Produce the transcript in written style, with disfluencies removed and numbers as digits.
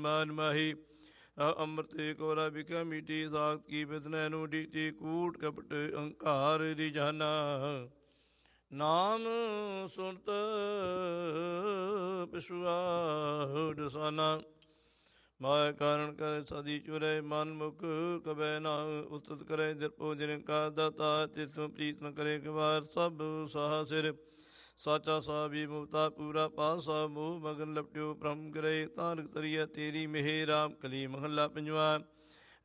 ਮਾਨ ਮਾਹੀ ਅੰਮ੍ਰਿਤੇ ਕੋਰਾ ਬਿਕਾ ਮੀਟੀ ਸਾਖਤ ਕੀ ਬਿਤਨੈ ਨੂੰ ਡੀਟੀ ਕੂਟ ਕਪਟ ਅਹੰਕਾਰ ਦੀ ਜਾਨਾ ਨਾਮ ਸੁਣਤ ਪਿਛੁਆ ਦਸਾਨਾ ਮਾਇ ਕਾਰਨ ਕਰੇ ਸਦੀ ਚੁਰੇ ਮਨ ਮੁਖ ਕਬੈ ਨਾ ਉਸਤਤ ਕਰੇ ਦਿਰਪੋ ਜਿਨ ਕਾ ਦਾਤਾ ਤਿਸੁ ਪ੍ਰੀਤ ਨ ਕਰੇ ਗਵਾਰ ਸਭ ਸਾਹ ਸਿਰ ਸਾਚਾ ਸਾ ਵੀ ਮੁਕਤਾ ਪੂਰਾ ਪਾਸਾ ਮੋਹ ਮਗਨ ਲਪਟਿਓ ਬ੍ਰਹਮ ਗਰੇ ਤਾਰਕ ਤਰੀਆ ਤੇਰੀ ਮਿਹਰ ਰਾਮ ਕਲੀ ਮਹੱਲਾ ਪੰਜਵਾ